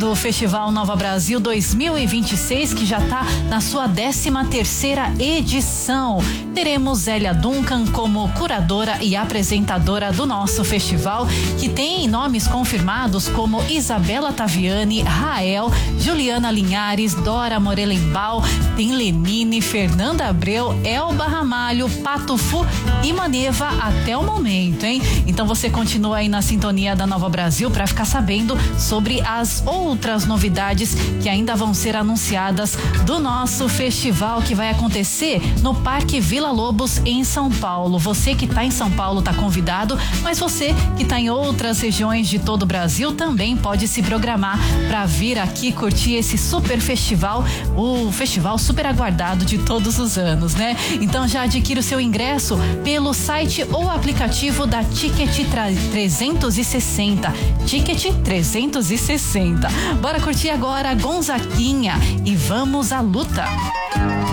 do Festival Nova Brasil 2026, que já está na sua 13ª edição. Teremos Zélia Duncan como curadora e apresentadora do nosso festival, que tem nomes confirmados como Isabela Taviani, Rael, Juliana Linhares, Dora Morelenbaum, tem Lenine, Fernanda Abreu, Elba Ramalho, Pato Fu e Maneva até o momento, hein? Então você continua aí na sintonia da Nova Brasil para ficar sabendo sobre as outras novidades que ainda vão ser anunciadas do nosso festival, que vai acontecer no Parque Vila Lobos, em São Paulo. Você que está em São Paulo está convidado, mas você que está em outras regiões de todo o Brasil também pode se programar para vir aqui curtir esse super festival, o festival super aguardado de todos os anos, né? Então já adquira o seu ingresso pelo site ou aplicativo da Ticket 360. Ticket 360. Bora curtir agora Gonzaquinha e vamos à luta.